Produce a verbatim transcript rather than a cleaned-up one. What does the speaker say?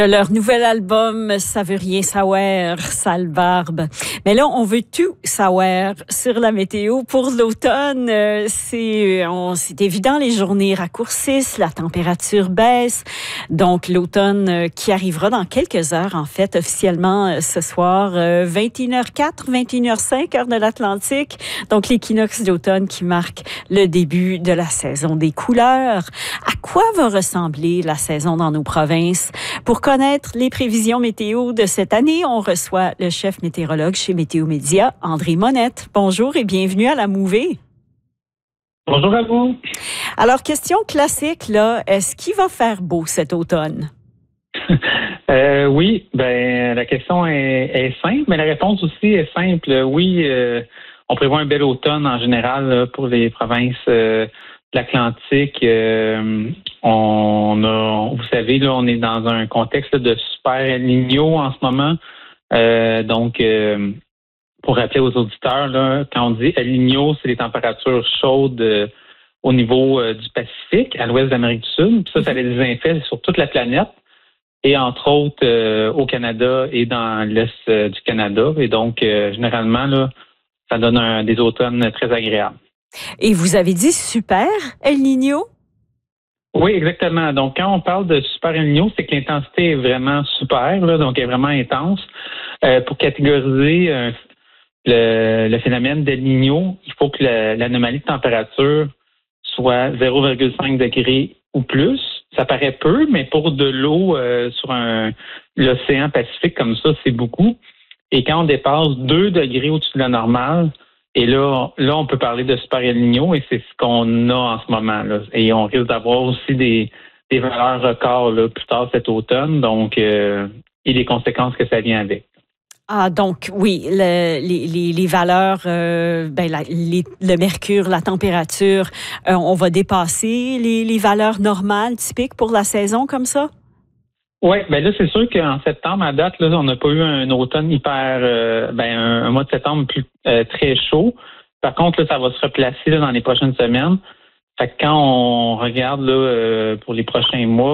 Leur nouvel album, ça veut rien savoir, sale barbe. Mais là, on veut tout savoir sur la météo pour l'automne. Euh, c'est, on, c'est évident, les journées raccourcissent, la température baisse. Donc, l'automne euh, qui arrivera dans quelques heures, en fait, officiellement euh, ce soir, euh, vingt et une heures quatre, vingt et une heures cinq, heure de l'Atlantique. Donc, l'équinoxe d'automne qui marque le début de la saison des couleurs. À quoi va ressembler la saison dans nos provinces? Pour connaître les prévisions météo de cette année, on reçoit le chef météorologue chez Météo Média, André Monette. Bonjour et bienvenue à la Mouvée. Bonjour à vous. Alors, question classique, là, est-ce qu'il va faire beau cet automne? euh, oui, ben la question est, est simple, mais la réponse aussi est simple. Oui, euh, on prévoit un bel automne en général là, pour les provinces euh, de l'Atlantique. Euh, on a, vous savez, là, on est dans un contexte là, de super El Niño en ce moment. Euh, donc, euh, pour rappeler aux auditeurs, là, quand on dit El Niño, c'est les températures chaudes euh, au niveau euh, du Pacifique, à l'ouest de l'Amérique du Sud. Puis ça, ça a des effets sur toute la planète. Et entre autres euh, au Canada et dans l'est euh, du Canada. Et donc, euh, généralement, là, ça donne un, des automnes très agréables. Et vous avez dit super El Niño? Oui, exactement. Donc, quand on parle de super El Niño, c'est que l'intensité est vraiment super, là, donc elle est vraiment intense. Euh, pour catégoriser euh, le, le phénomène d'El Niño, il faut que la, l'anomalie de température soit zéro virgule cinq degrés ou plus. Ça paraît peu, mais pour de l'eau euh, sur un, l'océan Pacifique comme ça, c'est beaucoup. Et quand on dépasse deux degrés au-dessus de la normale, et là, là, on peut parler de super El Niño et c'est ce qu'on a en ce moment. Là. Et on risque d'avoir aussi des, des valeurs records là, plus tard cet automne, donc euh, et les conséquences que ça vient avec. Ah, donc oui, le, les, les, les valeurs, euh, ben, la, les, le mercure, la température, euh, on va dépasser les, les valeurs normales typiques pour la saison comme ça? Oui, ben là, c'est sûr qu'en septembre, à date, là, on n'a pas eu un automne hyper, euh, ben, un, un mois de septembre plus euh, très chaud. Par contre, là, ça va se replacer là, dans les prochaines semaines. Fait que quand on regarde là, euh, pour les prochains mois,